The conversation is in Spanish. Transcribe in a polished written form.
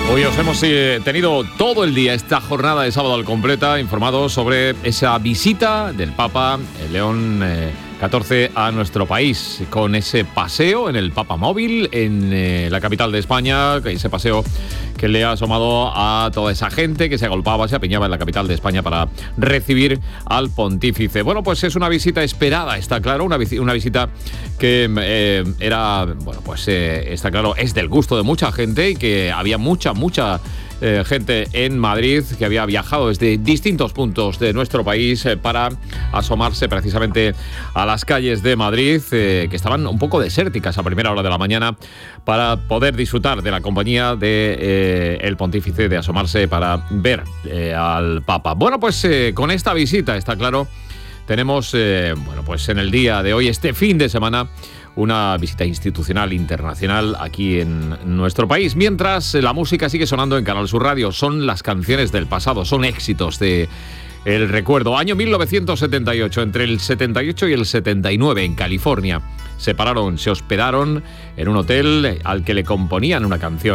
Hoy os hemos tenido todo el día, esta jornada de sábado al completa, informados sobre esa visita del Papa León XIV a nuestro país, con ese paseo en el Papa Móvil en la capital de España, ese paseo que le ha asomado a toda esa gente que se agolpaba, se apiñaba en la capital de España para recibir al pontífice. Bueno, pues es una visita esperada, está claro, una visita que está claro, es del gusto de mucha gente y que había mucha gente en Madrid que había viajado desde distintos puntos de nuestro país para asomarse precisamente a las calles de Madrid, que estaban un poco desérticas a primera hora de la mañana, para poder disfrutar de la compañía de el pontífice, de asomarse para ver al Papa. Bueno, pues con esta visita, está claro, tenemos pues en el día de hoy, este fin de semana, una visita institucional internacional aquí en nuestro país. Mientras la música sigue sonando en Canal Sur Radio, son las canciones del pasado, son éxitos de el recuerdo. Año 1978, entre el 78 y el 79 en California. Se hospedaron en un hotel al que le componían una canción.